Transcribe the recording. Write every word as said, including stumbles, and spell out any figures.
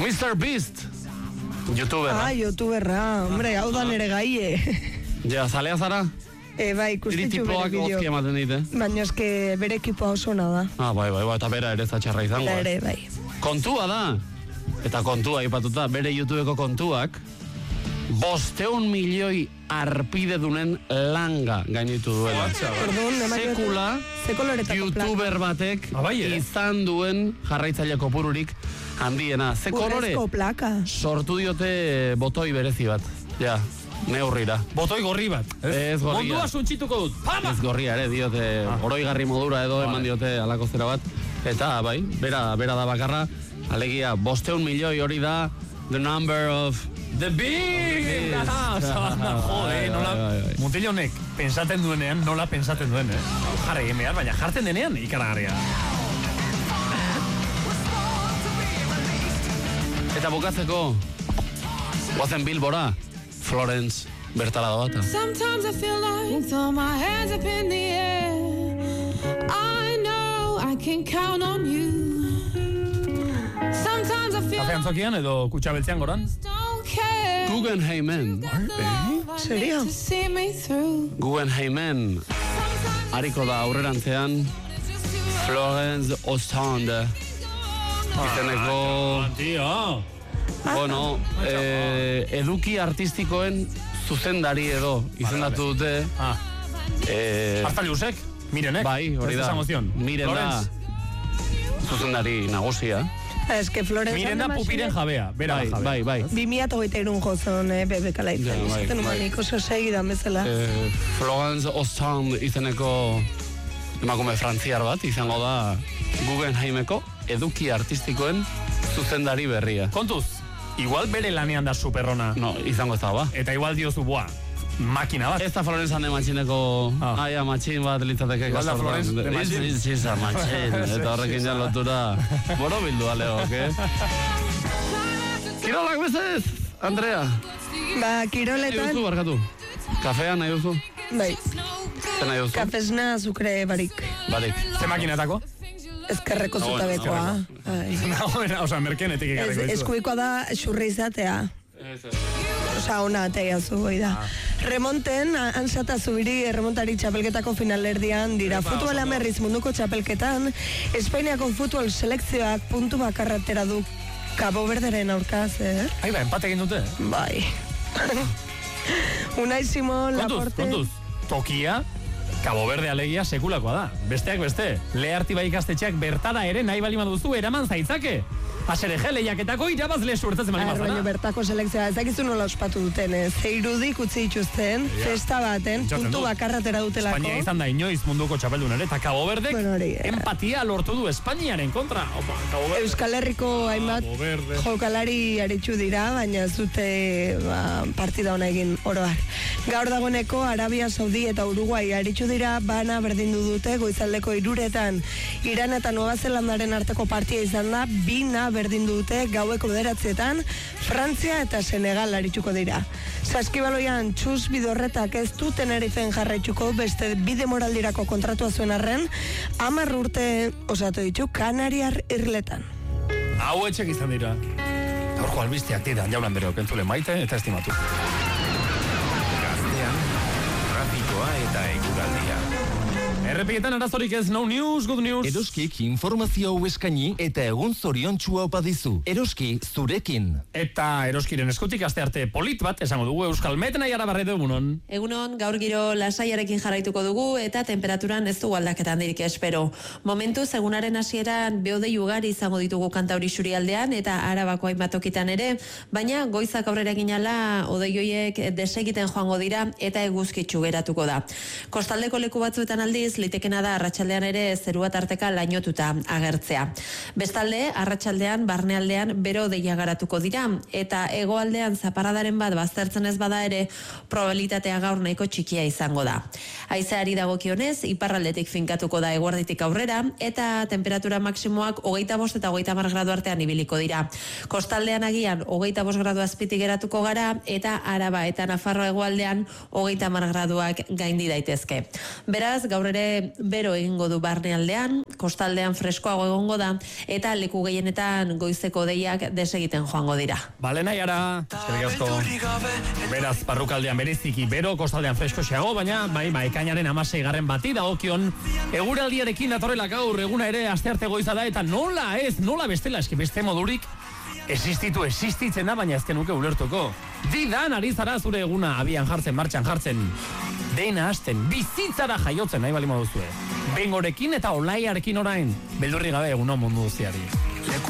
mister Beast. YouTubera. Ah, YouTuberra. Hombre, hau da nere gaie. Ja, zalea zara? E, bai, ikustitxu bere bideo. Ozki ematen dit, eh? Baina eske bere ekipoa oso ona da. Ah, bai, bai, bai, eta bera ere zatxarra izango. Eta ere, bai. Kontua da. Eta kontua ipatuta, bere YouTubeko kontuak, bosteun milioi arpide dunen langa gainitu duela. Perdón, Sekula, YouTuber batek izan duen jarraitzaile kopururik handiena. Ze kolore? Plaka. Sortu diote botoi berezi bat. Ja, neurrira. Botoi gorri bat. Ez gorria. Mondua suntxituko dut. Pama! Ez gorria ere, diote oroigarri modura edo eman diote alako zera bat. Eta, bai, bera, bera da bakarra. Alegia, bosteun milioi hori da the number of... The big! Jode, nola... Mutil honek pensaten duenean, nola pensaten duen, eh? Jarri emear, baina jarten denean ikaragarria. Eta bukatzeko, guazen Bilbora, Florence bertala da bata. Sometimes I feel like throw my hands up in the air. I know I can count on you. Sometimes I feel Kafe antzokian edo kutxabeltzean goran? Guggenheimen. Serio? Guggenheimen. Ariko da aurrerantzean Florence Ostende. Izeneko... Tio! Bueno, eh, eduki artistikoen zuzendari edo izendatu dute. Ah. Eh, Arta Liusek? Mirenek? Bai, hori da. Miren da zuzendari nagusia. Ez que Florence... Miren da pupiren jabea, bera bai, jabea. Bai, bai, bi mila hogeita irun jozon, eh, bebeka laitza. Ja, bai, Zaten humanik oso segidan bezala. Eh, Florence Ostende izeneko emakume frantziar bat izango da Guggenheimeko eduki artistikoen zuzendari berria. Kontuz, igual bere lanean da superrona. No, izango ez da, ba. Eta igual diozu, boa, makina bat. Ez da Florence hande matxineko, ah. aia, matxin bat litzateke. Igual da Florence de matxin. Iza, matxin. Eta horrekin jan lotura, boro bildu aleok, eh? Kirolak bezez, Andrea. Ba, kiroletan... Nahi duzu, barkatu. Kafea nahi duzu? Bai. Zer nahi duzu? Kafesna azukre barik. Barik. Ze makinetako? Ezkerreko zutabekoa. Osa, merkenetik ekarreko dizu. Eskuikoa da xurri izatea. Osa, ona atea zu, goi da. Remonten, ansata zubiri remontari txapelketako finalerdian dira. Futbola merriz munduko txapelketan, Espainiako futbol selekzioak puntu bakarratera du Cabo Verderen aurkaz, eh? Ai, ba, empate egin dute. Bai. Unai Simon, Laporte... Kontuz, kontuz. Tokia, Cabo Verde alegia sekulakoa da. Besteak beste, Leharti bai ikastetxeak bertara ere nahi balima duzu eraman zaitzake. Asereje lehiaketako irabazle suertatzen bali mazara. Baina bertako selekzioa, ez dakizu nola ospatu duten, ez? Zeirudik utzi dituzten, ja. Festa baten, puntu bakarratera dutelako. Espainia izan da inoiz munduko txapeldun ere, eta Cabo Verdek bueno, empatia lortu du Espainiaren kontra. Opa, Euskal Herriko hainbat jokalari aritxu dira, baina ez dute ba, partida hona egin oroar. Gaur dagoeneko Arabia Saudi eta Uruguai aritxu dira, bana berdindu dute goizaldeko iruretan. Iran eta Nueva Zelandaren arteko partia izan da, bina berdindu dute gaueko bederatzietan, Frantzia eta Senegal aritxuko dira. Saskibaloian txus bidorretak ez du Tenerifen jarraitxuko beste bide moraldirako kontratua zuen arren, hamar urte osatu ditu Kanariar irletan. Hau etxek izan dira. Gaurko albisteak dira, jaunan bereo, kentzule maite eta estimatu. Gaztean, trafikoa eta eguraldia. Errepietan arazorik ez, no news, good news. Eroskik informazio hau eskaini eta egun zoriontsua opa dizu. Eroski zurekin. Eta Eroskiren eskutik aste arte polit bat esango dugu Euskal Metena jara barretu egunon. Egunon, gaur giro lasaiarekin jarraituko dugu eta temperaturan ez du aldaketan dirik espero. Momentu, egunaren hasieran beodei ugari izango ditugu Kantauri Xurialdean eta Arabako hainbat tokitan ere, baina goizak aurrera ginala odeioiek desegiten joango dira eta eguzkitsu geratuko da. Kostaldeko leku batzuetan aldiz litekena da arratsaldean ere zerua tarteka lainotuta agertzea. Bestalde, arratsaldean barnealdean bero deia garatuko dira eta hegoaldean zaparradaren bat baztertzen ez bada ere probabilitatea gaur nahiko txikia izango da. Haizeari dagokionez, iparraldetik finkatuko da eguerditik aurrera eta temperatura maksimoak hogeita bost eta hogeita hamar gradu artean ibiliko dira. Kostaldean agian hogeita bost gradu azpitik geratuko gara eta Araba eta Nafarroa hegoaldean hogeita hamar graduak gaindi daitezke. Beraz, gaur ere ere bero egingo du barnealdean, kostaldean freskoago egongo da, eta leku gehienetan goizeko deiak desegiten joango dira. Bale nahiara, eskerrik asko. Beraz, parrukaldean bereziki, bero kostaldean fresko xeago, baina bai, bai, ekainaren amasei garren bati dagokion, eguraldiarekin datorrela gaur, eguna ere astearte goiza da, eta nola ez, nola bestela, eski beste modurik, existitu, existitzen da, baina ezken nuke ulertuko. Didan ari zara zure eguna abian jartzen, martxan jartzen, dena hasten, bizitzara jaiotzen, nahi balima duzue. Bengorekin eta olaiarekin orain, beldurri gabe egunon mundu guztiari.